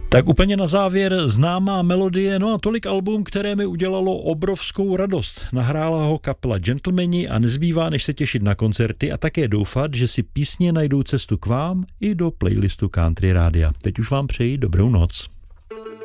Tak úplně na závěr známá melodie, no a tolik album, které mi udělalo obrovskou radost. Nahrála ho kapela Gentlemani a nezbývá než se těšit na koncerty a také doufat, že si písně najdou cestu k vám i do playlistu Country Rádia. Teď už vám přeji dobrou noc.